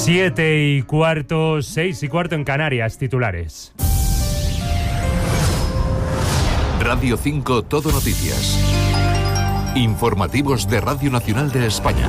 7:15, 6:15 en Canarias, titulares. Radio 5 Todo Noticias. Informativos de Radio Nacional de España.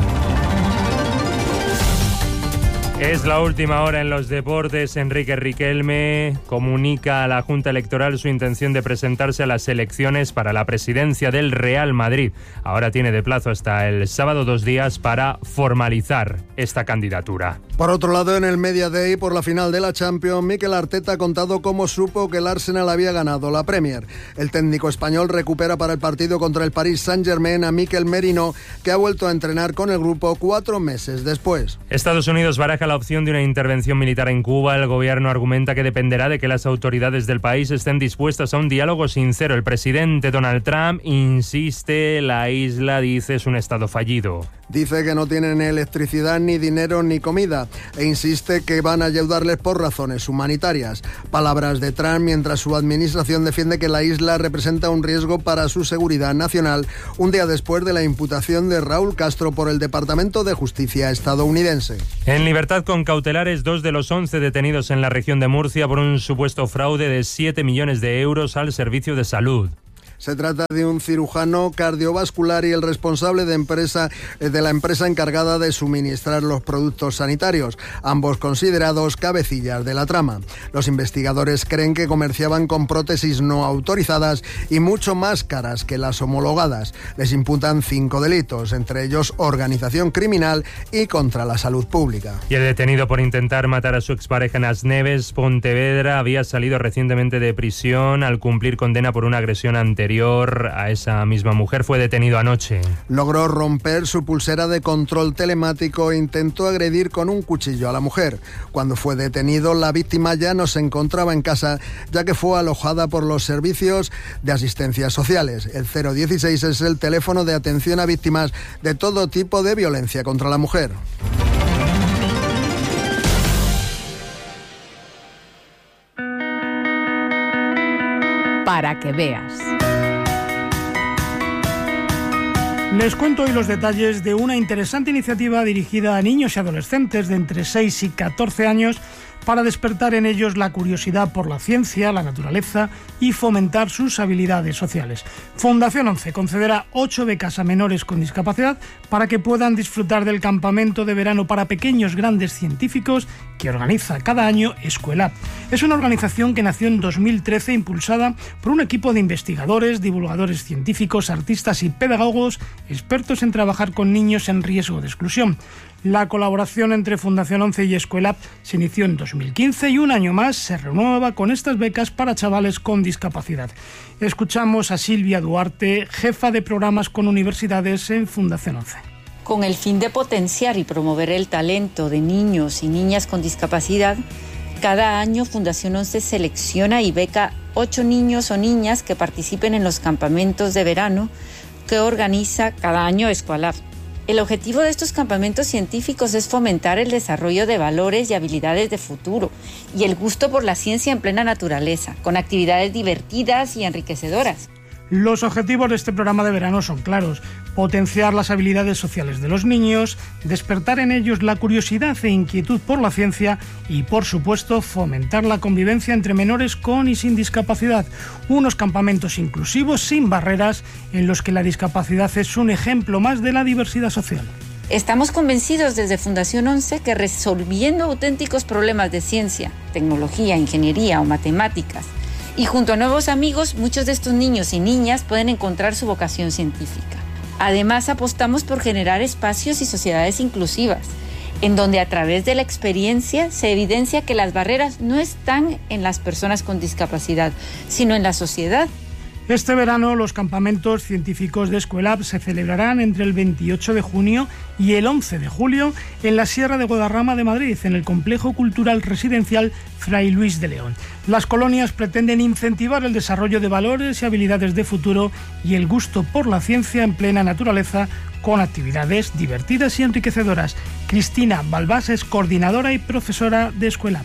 Es la última hora en los deportes. Enrique Riquelme comunica a la Junta Electoral su intención de presentarse a las elecciones para la presidencia del Real Madrid. Ahora tiene de plazo hasta el sábado 2 días para formalizar esta candidatura. Por otro lado, en el Media Day, por la final de la Champions, Mikel Arteta ha contado cómo supo que el Arsenal había ganado la Premier. El técnico español recupera para el partido contra el Paris Saint-Germain a Mikel Merino, que ha vuelto a entrenar con el grupo 4 meses después. Estados Unidos baraja la opción de una intervención militar en Cuba. El gobierno argumenta que dependerá de que las autoridades del país estén dispuestas a un diálogo sincero. El presidente Donald Trump insiste, la isla, dice, es un estado fallido. Dice que no tienen electricidad, ni dinero, ni comida, e insiste que van a ayudarles por razones humanitarias. Palabras de Trump mientras su administración defiende que la isla representa un riesgo para su seguridad nacional, un día después de la imputación de Raúl Castro por el Departamento de Justicia estadounidense. En libertad con cautelares 2 de los 11 detenidos en la región de Murcia por un supuesto fraude de 7 millones de euros al servicio de salud. Se trata de un cirujano cardiovascular y el responsable de la empresa encargada de suministrar los productos sanitarios, ambos considerados cabecillas de la trama. Los investigadores creen que comerciaban con prótesis no autorizadas y mucho más caras que las homologadas. Les imputan 5 delitos, entre ellos organización criminal y contra la salud pública. Y el detenido por intentar matar a su expareja en Asneves, Pontevedra, había salido recientemente de prisión al cumplir condena por una agresión anterior a esa misma mujer. Fue detenido anoche. Logró romper su pulsera de control telemático e intentó agredir con un cuchillo a la mujer. Cuando fue detenido, la víctima ya no se encontraba en casa, ya que fue alojada por los servicios de asistencia sociales. El 016 es el teléfono de atención a víctimas de todo tipo de violencia contra la mujer. Para que veas. Les cuento hoy los detalles de una interesante iniciativa dirigida a niños y adolescentes de entre 6 y 14 años para despertar en ellos la curiosidad por la ciencia, la naturaleza y fomentar sus habilidades sociales. Fundación 11 concederá 8 becas a menores con discapacidad para que puedan disfrutar del campamento de verano para pequeños grandes científicos que organiza cada año Escuela. Es una organización que nació en 2013 impulsada por un equipo de investigadores, divulgadores científicos, artistas y pedagogos expertos en trabajar con niños en riesgo de exclusión. La colaboración entre Fundación 11 y Escuela se inició en 2015 y un año más se renueva con estas becas para chavales con discapacidad. Escuchamos a Silvia Duarte, jefa de programas con universidades en Fundación 11. Con el fin de potenciar y promover el talento de niños y niñas con discapacidad, cada año Fundación 11 selecciona y beca 8 niños o niñas que participen en los campamentos de verano que organiza cada año Escuela. El objetivo de estos campamentos científicos es fomentar el desarrollo de valores y habilidades de futuro y el gusto por la ciencia en plena naturaleza, con actividades divertidas y enriquecedoras. Los objetivos de este programa de verano son claros: potenciar las habilidades sociales de los niños, despertar en ellos la curiosidad e inquietud por la ciencia y, por supuesto, fomentar la convivencia entre menores con y sin discapacidad. Unos campamentos inclusivos, sin barreras, en los que la discapacidad es un ejemplo más de la diversidad social. Estamos convencidos desde Fundación 11 que resolviendo auténticos problemas de ciencia, tecnología, ingeniería o matemáticas, y junto a nuevos amigos, muchos de estos niños y niñas pueden encontrar su vocación científica. Además, apostamos por generar espacios y sociedades inclusivas, en donde a través de la experiencia se evidencia que las barreras no están en las personas con discapacidad, sino en la sociedad. Este verano los campamentos científicos de Escuelab se celebrarán entre el 28 de junio y el 11 de julio en la Sierra de Guadarrama de Madrid, en el Complejo Cultural Residencial Fray Luis de León. Las colonias pretenden incentivar el desarrollo de valores y habilidades de futuro y el gusto por la ciencia en plena naturaleza, con actividades divertidas y enriquecedoras. Cristina Balbás es coordinadora y profesora de Escuelab.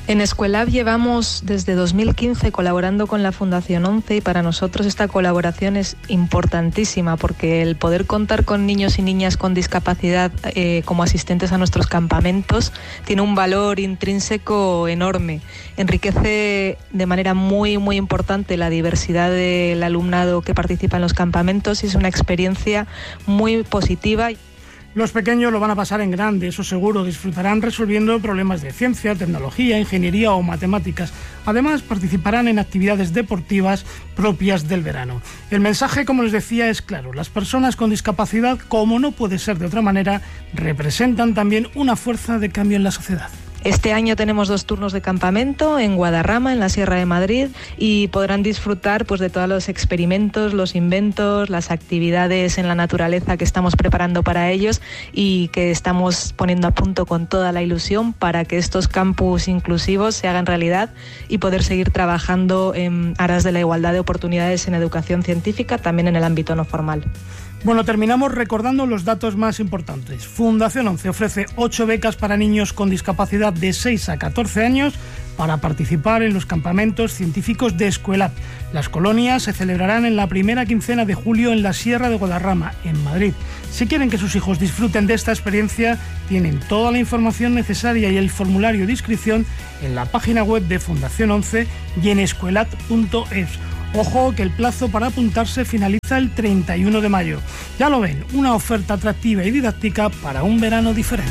En Escuelab llevamos desde 2015 colaborando con la Fundación 11 y para nosotros esta colaboración es importantísima porque el poder contar con niños y niñas con discapacidad como asistentes a nuestros campamentos tiene un valor intrínseco enorme. Enriquece de manera muy, muy importante la diversidad del alumnado que participa en los campamentos y es una experiencia muy positiva. Los pequeños lo van a pasar en grande, eso seguro, disfrutarán resolviendo problemas de ciencia, tecnología, ingeniería o matemáticas. Además, participarán en actividades deportivas propias del verano. El mensaje, como les decía, es claro. Las personas con discapacidad, como no puede ser de otra manera, representan también una fuerza de cambio en la sociedad. Este año tenemos 2 turnos de campamento en Guadarrama, en la Sierra de Madrid, y podrán disfrutar de todos los experimentos, los inventos, las actividades en la naturaleza que estamos preparando para ellos y que estamos poniendo a punto con toda la ilusión para que estos campus inclusivos se hagan realidad y poder seguir trabajando en aras de la igualdad de oportunidades en educación científica, también en el ámbito no formal. Bueno, terminamos recordando los datos más importantes. Fundación 11 ofrece 8 becas para niños con discapacidad de 6 a 14 años para participar en los campamentos científicos de Escuelab. Las colonias se celebrarán en la primera quincena de julio en la Sierra de Guadarrama, en Madrid. Si quieren que sus hijos disfruten de esta experiencia, tienen toda la información necesaria y el formulario de inscripción en la página web de Fundación 11 y en escuelab.es. Ojo que el plazo para apuntarse finaliza el 31 de mayo. Ya lo ven, una oferta atractiva y didáctica para un verano diferente.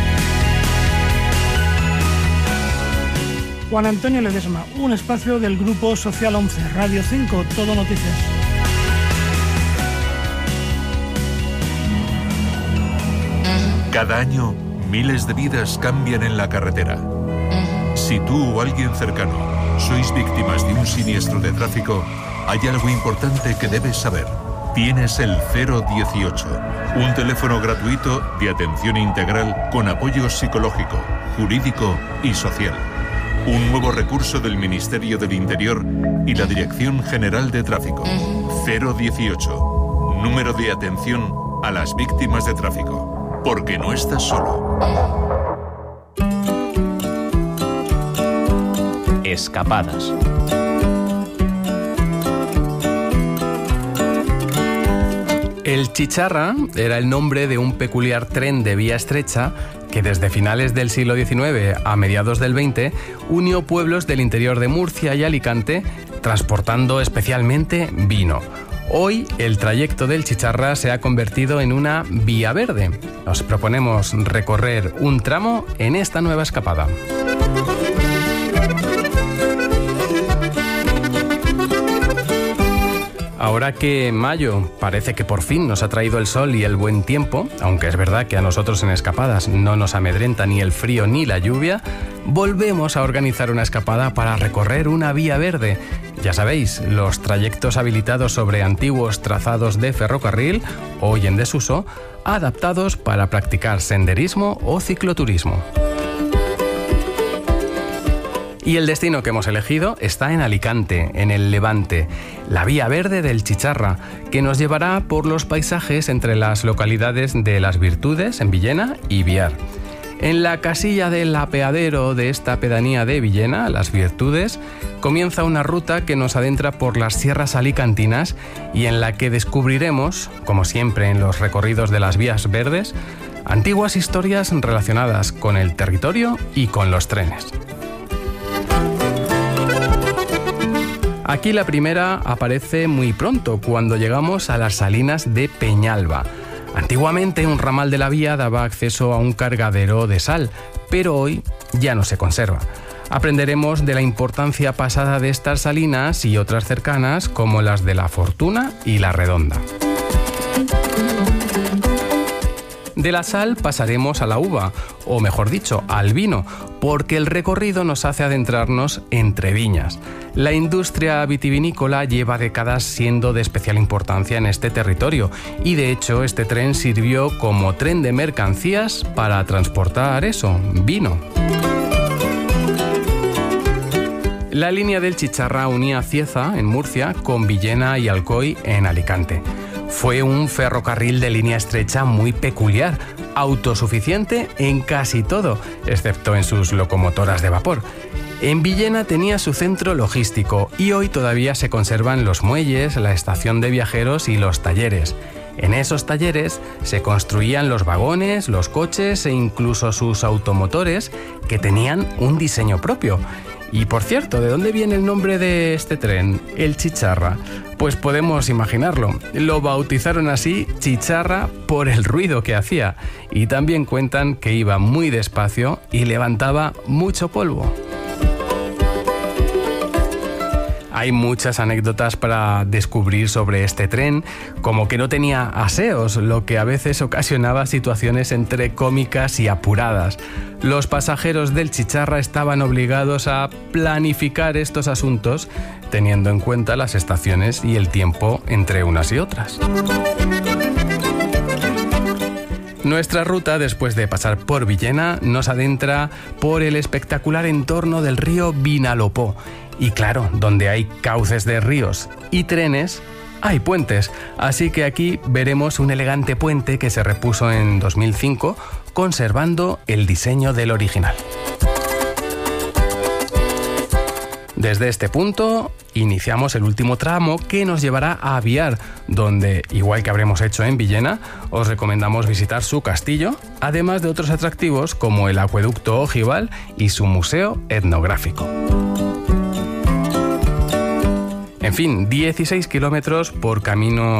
Juan Antonio Ledesma, un espacio del Grupo Social 11, Radio 5, Todo Noticias. Cada año, miles de vidas cambian en la carretera. Si tú o alguien cercano sois víctimas de un siniestro de tráfico, hay algo importante que debes saber. Tienes el 018, un teléfono gratuito de atención integral con apoyo psicológico, jurídico y social. Un nuevo recurso del Ministerio del Interior y la Dirección General de Tráfico. 018, número de atención a las víctimas de tráfico. Porque no estás solo. Escapadas. El Chicharra era el nombre de un peculiar tren de vía estrecha que desde finales del siglo XIX a mediados del XX unió pueblos del interior de Murcia y Alicante, transportando especialmente vino. Hoy el trayecto del Chicharra se ha convertido en una vía verde. Nos proponemos recorrer un tramo en esta nueva escapada. Ahora que mayo parece que por fin nos ha traído el sol y el buen tiempo, aunque es verdad que a nosotros en escapadas no nos amedrenta ni el frío ni la lluvia, volvemos a organizar una escapada para recorrer una vía verde. Ya sabéis, los trayectos habilitados sobre antiguos trazados de ferrocarril, hoy en desuso, adaptados para practicar senderismo o cicloturismo. Y el destino que hemos elegido está en Alicante, en el Levante, la vía verde del Chicharra, que nos llevará por los paisajes entre las localidades de Las Virtudes, en Villena, y Biar. En la casilla del apeadero de esta pedanía de Villena, Las Virtudes, comienza una ruta que nos adentra por las sierras alicantinas y en la que descubriremos, como siempre en los recorridos de las vías verdes, antiguas historias relacionadas con el territorio y con los trenes. Aquí la primera aparece muy pronto, cuando llegamos a las salinas de Peñalba. Antiguamente un ramal de la vía daba acceso a un cargadero de sal, pero hoy ya no se conserva. Aprenderemos de la importancia pasada de estas salinas y otras cercanas, como las de La Fortuna y La Redonda. De la sal pasaremos a la uva, o mejor dicho, al vino, porque el recorrido nos hace adentrarnos entre viñas. La industria vitivinícola lleva décadas siendo de especial importancia en este territorio y de hecho este tren sirvió como tren de mercancías para transportar eso, vino. La línea del Chicharra unía Cieza, en Murcia, con Villena y Alcoy, en Alicante. Fue un ferrocarril de línea estrecha muy peculiar, autosuficiente en casi todo, excepto en sus locomotoras de vapor. En Villena tenía su centro logístico y hoy todavía se conservan los muelles, la estación de viajeros y los talleres. En esos talleres se construían los vagones, los coches e incluso sus automotores, que tenían un diseño propio. Y por cierto, ¿de dónde viene el nombre de este tren, el Chicharra? Pues podemos imaginarlo. Lo bautizaron así, Chicharra, por el ruido que hacía. Y también cuentan que iba muy despacio y levantaba mucho polvo. Hay muchas anécdotas para descubrir sobre este tren, como que no tenía aseos, lo que a veces ocasionaba situaciones entre cómicas y apuradas. Los pasajeros del Chicharra estaban obligados a planificar estos asuntos, teniendo en cuenta las estaciones y el tiempo entre unas y otras. Nuestra ruta, después de pasar por Villena, nos adentra por el espectacular entorno del río Vinalopó. Y claro, donde hay cauces de ríos y trenes, hay puentes. Así que aquí veremos un elegante puente que se repuso en 2005, conservando el diseño del original. Desde este punto iniciamos el último tramo que nos llevará a Aviar, donde, igual que habremos hecho en Villena, os recomendamos visitar su castillo, además de otros atractivos como el acueducto ojival y su museo etnográfico. En fin, 16 kilómetros por camino